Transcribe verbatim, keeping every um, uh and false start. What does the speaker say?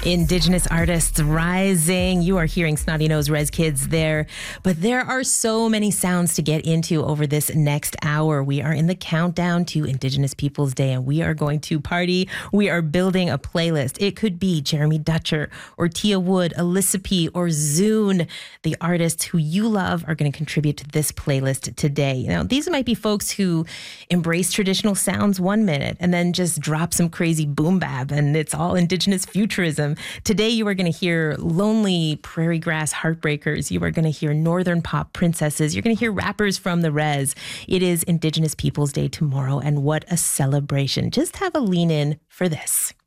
Indigenous artists rising. You are hearing Snotty Nose Rez Kids there. But there are so many sounds to get into over this next hour. We are in the countdown to Indigenous Peoples Day, and we are going to party. We are building a playlist. It could be Jeremy Dutcher or Tia Wood, Alyssa P, or Zune. The artists who you love are going to contribute to this playlist today. Now, these might be folks who embrace traditional sounds one minute and then just drop some crazy boom bap, and it's all Indigenous futurism. Today, you are going to hear lonely prairie grass heartbreakers. You are going to hear northern pop princesses. You're going to hear rappers from the res. It is Indigenous Peoples Day tomorrow, and what a celebration. Just have a lean in for this.